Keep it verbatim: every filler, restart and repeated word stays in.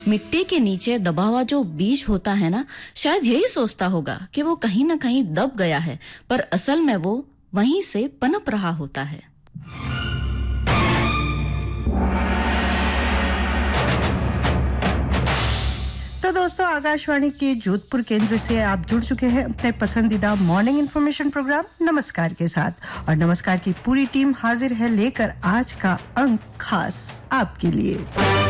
मिट्टी के नीचे दबा हुआ जो बीज होता है ना, शायद यही सोचता होगा कि वो कहीं ना कहीं दब गया है, पर असल में वो वहीं से पनप रहा होता है। तो दोस्तों, आकाशवाणी के जोधपुर केंद्र से आप जुड़ चुके हैं अपने पसंदीदा मॉर्निंग इन्फॉर्मेशन प्रोग्राम नमस्कार के साथ। और नमस्कार की पूरी टीम हाजिर है लेकर आज का अंक खास आपके लिए।